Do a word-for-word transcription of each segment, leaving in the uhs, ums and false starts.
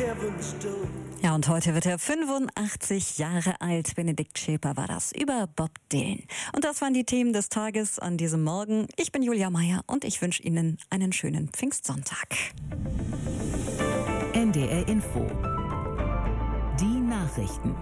Ja, und heute wird er fünfundachtzig Jahre alt. Benedikt Schäper war das über Bob Dylan. Und das waren die Themen des Tages an diesem Morgen. Ich bin Julia Meyer und ich wünsche Ihnen einen schönen Pfingstsonntag. N D R Info. Die Nachrichten.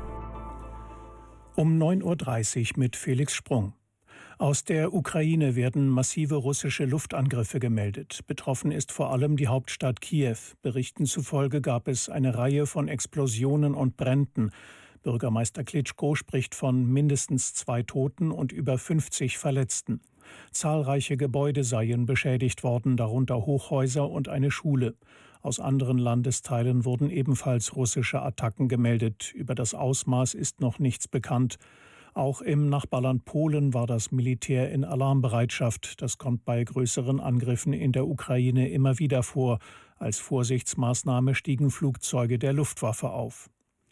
Um neun Uhr dreißig mit Felix Sprung. Aus der Ukraine werden massive russische Luftangriffe gemeldet. Betroffen ist vor allem die Hauptstadt Kiew. Berichten zufolge gab es eine Reihe von Explosionen und Bränden. Bürgermeister Klitschko spricht von mindestens zwei Toten und über fünfzig Verletzten. Zahlreiche Gebäude seien beschädigt worden, darunter Hochhäuser und eine Schule. Aus anderen Landesteilen wurden ebenfalls russische Attacken gemeldet. Über das Ausmaß ist noch nichts bekannt. Auch im Nachbarland Polen war das Militär in Alarmbereitschaft. Das kommt bei größeren Angriffen in der Ukraine immer wieder vor. Als Vorsichtsmaßnahme stiegen Flugzeuge der Luftwaffe auf.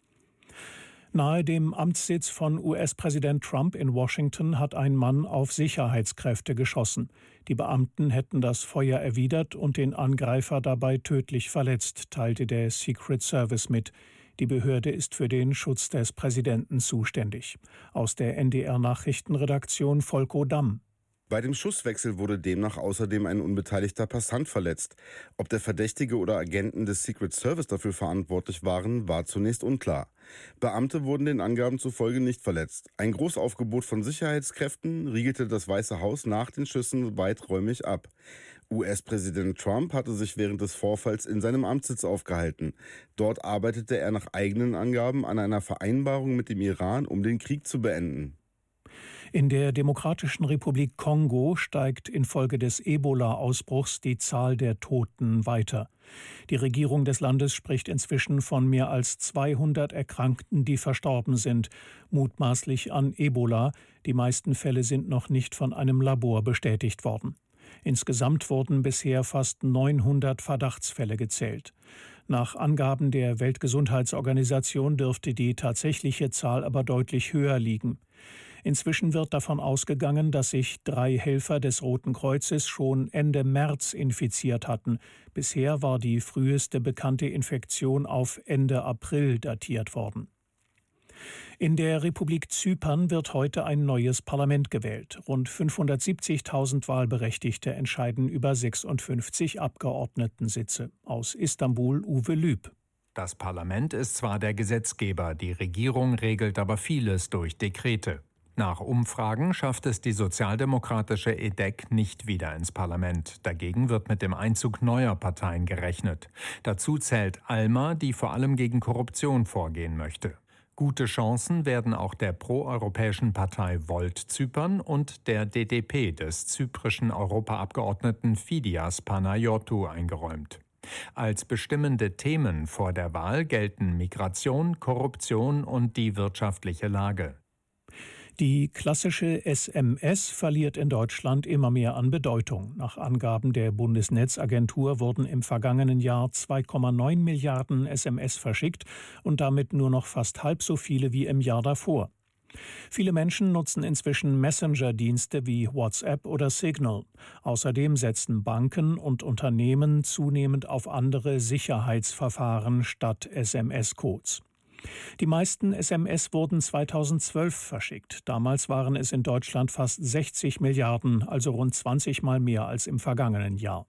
Nahe dem Amtssitz von U S-Präsident Trump in Washington hat ein Mann auf Sicherheitskräfte geschossen. Die Beamten hätten das Feuer erwidert und den Angreifer dabei tödlich verletzt, teilte der Secret Service mit. Die Behörde ist für den Schutz des Präsidenten zuständig. Aus der N D R-Nachrichtenredaktion Volko Damm. Bei dem Schusswechsel wurde demnach außerdem ein unbeteiligter Passant verletzt. Ob der Verdächtige oder Agenten des Secret Service dafür verantwortlich waren, war zunächst unklar. Beamte wurden den Angaben zufolge nicht verletzt. Ein Großaufgebot von Sicherheitskräften riegelte das Weiße Haus nach den Schüssen weiträumig ab. U S-Präsident Trump hatte sich während des Vorfalls in seinem Amtssitz aufgehalten. Dort arbeitete er nach eigenen Angaben an einer Vereinbarung mit dem Iran, um den Krieg zu beenden. In der Demokratischen Republik Kongo steigt infolge des Ebola-Ausbruchs die Zahl der Toten weiter. Die Regierung des Landes spricht inzwischen von mehr als zweihundert Erkrankten, die verstorben sind, mutmaßlich an Ebola. Die meisten Fälle sind noch nicht von einem Labor bestätigt worden. Insgesamt wurden bisher fast neunhundert Verdachtsfälle gezählt. Nach Angaben der Weltgesundheitsorganisation dürfte die tatsächliche Zahl aber deutlich höher liegen. Inzwischen wird davon ausgegangen, dass sich drei Helfer des Roten Kreuzes schon Ende März infiziert hatten. Bisher war die früheste bekannte Infektion auf Ende April datiert worden. In der Republik Zypern wird heute ein neues Parlament gewählt. Rund fünfhundertsiebzigtausend Wahlberechtigte entscheiden über sechsundfünfzig Abgeordnetensitze. Aus Istanbul Uwe Lüb. Das Parlament ist zwar der Gesetzgeber, die Regierung regelt aber vieles durch Dekrete. Nach Umfragen schafft es die sozialdemokratische E D E C nicht wieder ins Parlament. Dagegen wird mit dem Einzug neuer Parteien gerechnet. Dazu zählt ALMA, die vor allem gegen Korruption vorgehen möchte. Gute Chancen werden auch der proeuropäischen Partei Volt Zypern und der D D P des zyprischen Europaabgeordneten Fidias Panayotou eingeräumt. Als bestimmende Themen vor der Wahl gelten Migration, Korruption und die wirtschaftliche Lage. Die klassische S M S verliert in Deutschland immer mehr an Bedeutung. Nach Angaben der Bundesnetzagentur wurden im vergangenen Jahr zwei Komma neun Milliarden S M S verschickt und damit nur noch fast halb so viele wie im Jahr davor. Viele Menschen nutzen inzwischen Messenger-Dienste wie WhatsApp oder Signal. Außerdem setzen Banken und Unternehmen zunehmend auf andere Sicherheitsverfahren statt S M S-Codes. Die meisten S M S wurden zweitausendzwölf verschickt. Damals waren es in Deutschland fast sechzig Milliarden, also rund zwanzig Mal mehr als im vergangenen Jahr.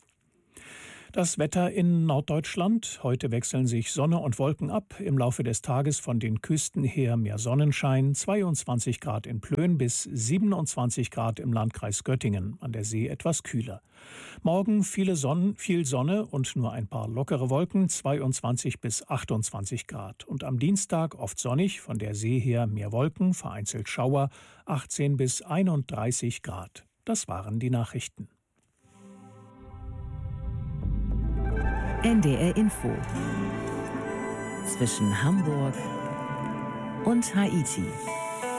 Das Wetter in Norddeutschland. Heute wechseln sich Sonne und Wolken ab. Im Laufe des Tages von den Küsten her mehr Sonnenschein. zweiundzwanzig Grad in Plön bis siebenundzwanzig Grad im Landkreis Göttingen. An der See etwas kühler. Morgen viele Sonne, viel Sonne und nur ein paar lockere Wolken. zweiundzwanzig bis achtundzwanzig Grad. Und am Dienstag oft sonnig. Von der See her mehr Wolken, vereinzelt Schauer. achtzehn bis einunddreißig Grad. Das waren die Nachrichten. N D R Info. Zwischen Hamburg und Haiti.